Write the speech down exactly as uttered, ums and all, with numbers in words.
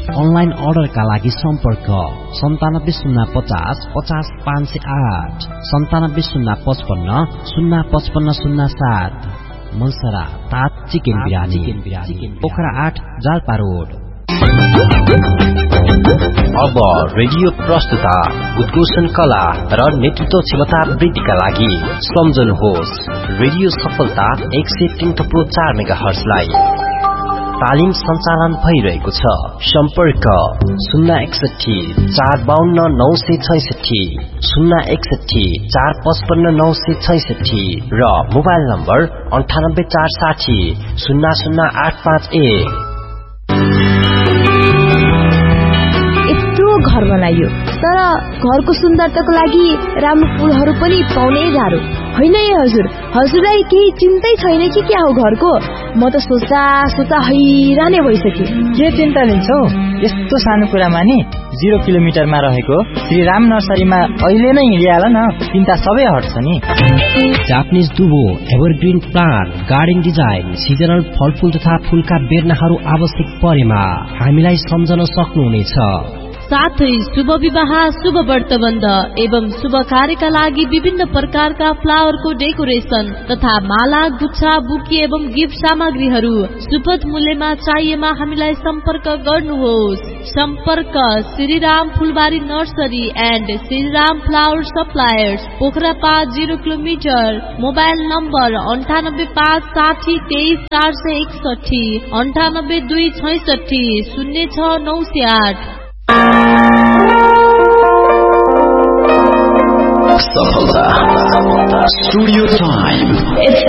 Online अर्डरका लागि सम्पर्क सन्तानब्बे शून्य पचास पचास पाँच सय आठ सन्तानब्बे शून्य पचपन्न शून्य पचपन्न शून्य सात। मनसरा तात चिकन बिरानी पोखरा आठ जालपा रोड। अब रेडियो प्रस्तुता उद्घोषण कला र नेतृत्व क्षमता वृद्धिका लागि सम्झनुहोस् रेडियो सफलता एक सय तीन थप्लो चार मेगा हर्जलाई तालिम सञ्चालन भइरहेको छ। सम्पर्क शून्य एकसठी चार बाहन्न नौ सय छैसठी शून्य एकसठी चार पचपन्न नौ सय छैसठी र मोबाइल नम्बर अन्ठानब्बे चार साठी शून्य शून्य आठ पाँच एक। घर बनाइयो तर घरको सुन्दरताको लागि राम्रो फूलहरू पनि पाउनै गाह्रो होइन। ए हजुर हजुरलाई केही चिन्तै छैन कि क्या हो घरको? म त सोचा सोचा हैरानै भइसके। के चिन्ता लिन्छौ? यस्तो सानो कुरामा नि जिरो किलोमिटरमा रहेको श्री राम नर्सरीमा अहिले नै हिँडिहाल न, चिन्ता सबै हट्छ नि। Japanese दुबो evergreen plant garden design seasonal फलफूल तथा फूलका बेर्नाहरू आवश्यक परेमा हामीलाई सम्झन सक्नुहुनेछ। साथै शुभ विवाह शुभ व्रतबन्ध एवं शुभ कार्यका लागि विभिन्न प्रकारका फ्लावरको डेकोरेसन तथा माला गुच्छा बुके एवं गिफ्ट सामग्रीहरू सुपथ मूल्यमा चाहिएमा हामीलाई सम्पर्क गर्नुहोस्। सम्पर्क श्रीराम फुलबारी nursery and Shriram flower suppliers Pokhara पाँच जिरो किलोमिटर। मोबाइल नम्बर अन्ठानब्बे पाँच साठी तेइस चार सय एकसठी अन्ठानब्बे दुई छैसठी शून्य छ नौ सय आठ। Safalta Studio Time.